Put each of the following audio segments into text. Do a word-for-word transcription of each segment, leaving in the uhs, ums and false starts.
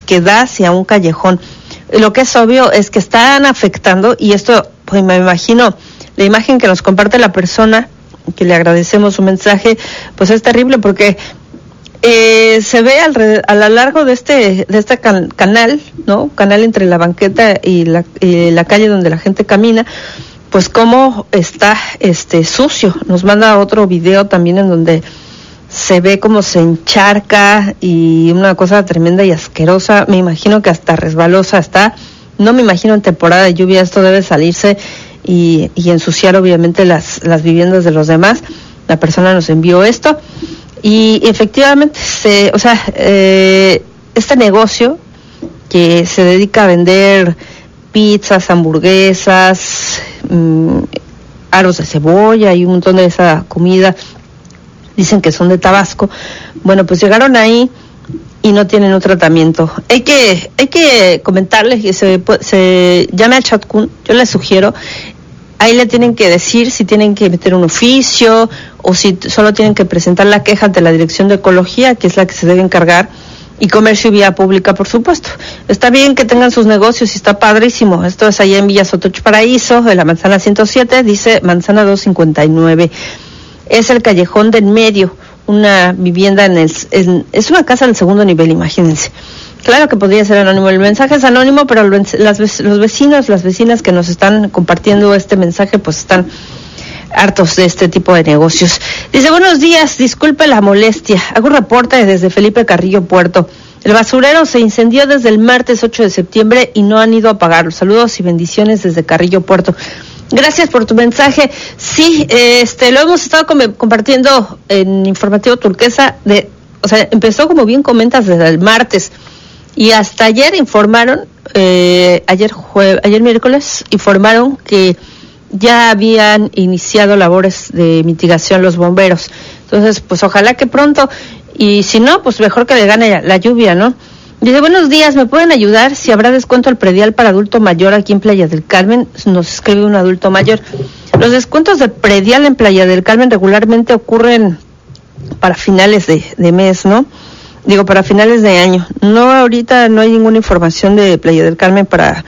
que da hacia un callejón. Lo que es obvio es que están afectando, y esto, pues me imagino, la imagen que nos comparte la persona, que le agradecemos su mensaje, pues es terrible porque eh, se ve alrededor, a lo largo de este de este can, canal, ¿no? Canal entre la banqueta y la, y la calle donde la gente camina, pues cómo está este sucio. Nos manda otro video también en donde se ve cómo se encharca y una cosa tremenda y asquerosa. Me imagino que hasta resbalosa está. No me imagino en temporada de lluvia esto debe salirse y, y ensuciar obviamente las, las viviendas de los demás. La persona nos envió esto y efectivamente, se, o sea, eh, este negocio que se dedica a vender pizzas, hamburguesas, mmm, aros de cebolla y un montón de esa comida, dicen que son de Tabasco. Bueno, pues llegaron ahí y no tienen un tratamiento. Hay que hay que comentarles que se, se llame al Chatkun, yo les sugiero. Ahí le tienen que decir si tienen que meter un oficio o si solo tienen que presentar la queja ante la Dirección de Ecología, que es la que se debe encargar, y Comercio y Vía Pública, por supuesto. Está bien que tengan sus negocios y está padrísimo. Esto es allá en Villa Sotoch Paraíso, de la manzana ciento siete, dice manzana doscientos cincuenta y nueve. Es el callejón del medio, una vivienda en el... En, es una casa en el segundo nivel, imagínense. Claro que podría ser anónimo, el mensaje es anónimo, pero las, los vecinos, las vecinas que nos están compartiendo este mensaje, pues están hartos de este tipo de negocios. Dice, buenos días, disculpe la molestia, hago un reporte desde Felipe Carrillo Puerto. El basurero se incendió desde el martes ocho de septiembre y no han ido a apagarlo. Saludos y bendiciones desde Carrillo Puerto. Gracias por tu mensaje. Sí, este, lo hemos estado com- compartiendo en Informativo Turquesa, de, o sea, empezó como bien comentas desde el martes. Y hasta ayer informaron, eh, ayer jue- ayer miércoles, informaron que ya habían iniciado labores de mitigación los bomberos. Entonces, pues ojalá que pronto, y si no, pues mejor que le gane la lluvia, ¿no? Dice, buenos días, ¿me pueden ayudar? Si habrá descuento al predial para adulto mayor aquí en Playa del Carmen, nos escribe un adulto mayor. Los descuentos de predial en Playa del Carmen regularmente ocurren para finales de, de mes, ¿no? Digo, para finales de año. No, ahorita no hay ninguna información de Playa del Carmen para...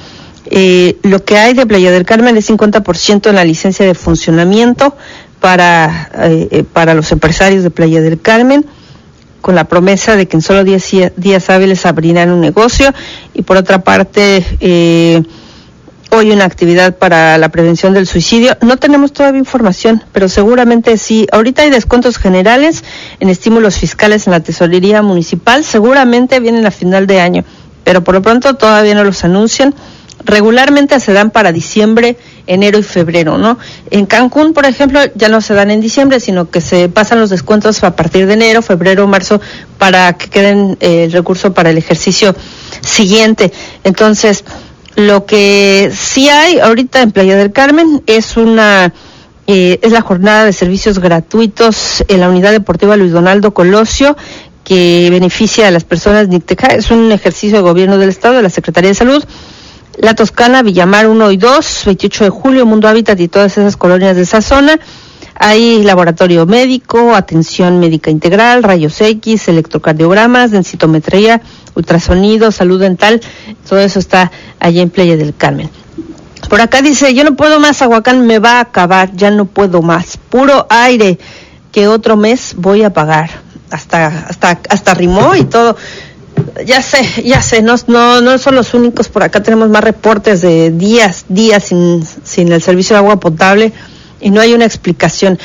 Eh, lo que hay de Playa del Carmen es cincuenta por ciento en la licencia de funcionamiento para, eh, para los empresarios de Playa del Carmen, con la promesa de que en solo diez días hábiles abrirán un negocio. Y por otra parte, eh, hoy una actividad para la prevención del suicidio. No tenemos todavía información, pero seguramente sí. Ahorita hay descuentos generales en estímulos fiscales en la tesorería municipal, seguramente vienen a final de año, pero por lo pronto todavía no los anuncian. Regularmente se dan para diciembre, enero y febrero, ¿no? En Cancún, por ejemplo, ya no se dan en diciembre, sino que se pasan los descuentos a partir de enero, febrero, marzo, para que queden eh, el recurso para el ejercicio siguiente. Entonces, lo que sí hay ahorita en Playa del Carmen es una eh, es la jornada de servicios gratuitos en la Unidad Deportiva Luis Donaldo Colosio, que beneficia a las personas N I C T E C A. Es un ejercicio de gobierno del Estado, de la Secretaría de Salud. La Toscana, Villamar uno y dos, veintiocho de julio, Mundo Hábitat y todas esas colonias de esa zona. Hay laboratorio médico, atención médica integral, rayos X, electrocardiogramas, densitometría, ultrasonido, salud dental. Todo eso está allá en Playa del Carmen. Por acá dice, yo no puedo más, Aguacán me va a acabar, ya no puedo más. Puro aire, que otro mes voy a pagar. Hasta, hasta, hasta rimó y todo. Ya sé, ya sé, no, no, no son los únicos. Por acá tenemos más reportes de días, días sin, sin el servicio de agua potable y no hay una explicación.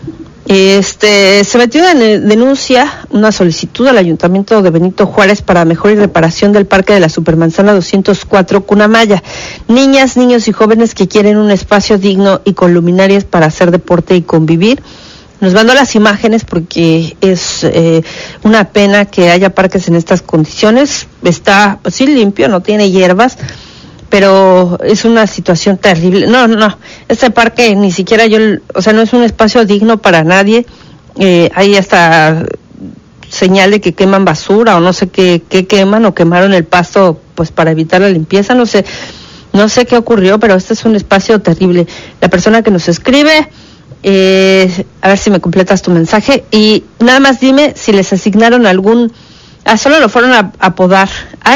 Este, se metió en denuncia una solicitud al Ayuntamiento de Benito Juárez para mejor y reparación del Parque de la Supermanzana doscientos cuatro Cunamaya. Niñas, niños y jóvenes que quieren un espacio digno y con luminarias para hacer deporte y convivir. Nos mandó las imágenes porque es eh, una pena que haya parques en estas condiciones. Está, pues, sí, limpio, no tiene hierbas, pero es una situación terrible. No, no, este parque ni siquiera yo, o sea, no es un espacio digno para nadie. Eh, hay hasta señal de que queman basura o no sé qué, qué queman, o quemaron el pasto pues para evitar la limpieza, no sé, no sé qué ocurrió, pero este es un espacio terrible. La persona que nos escribe, Eh, a ver si me completas tu mensaje y nada más dime si les asignaron algún, ah, solo lo fueron a, a podar.